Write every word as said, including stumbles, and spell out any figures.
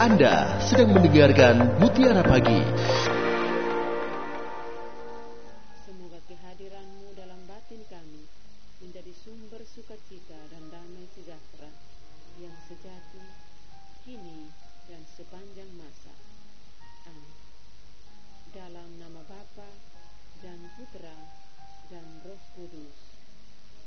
Anda sedang mendengarkan Mutiara Pagi. Semoga kehadiranmu dalam batin kami menjadi sumber sukacita dan damai sejahtera yang sejati, kini dan sepanjang masa. Amin. Dalam nama Bapa dan Putra dan Roh Kudus.